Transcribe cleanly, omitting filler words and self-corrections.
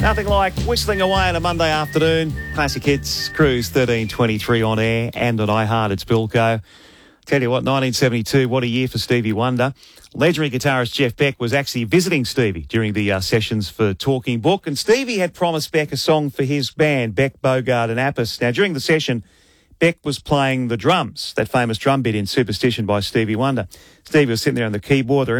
Nothing like whistling away on a Monday afternoon. Classic Hits, Cruise 1323 on air and on iHeart. It's Bilko. Tell you what, 1972, what a year for Stevie Wonder. Legendary guitarist Jeff Beck was actually visiting Stevie during the sessions for Talking Book, and Stevie had promised Beck a song for his band, Beck, Bogart and Appice. Now, during the session, Beck was playing the drums, that famous drum bit in Superstition by Stevie Wonder. Stevie was sitting there on the keyboard.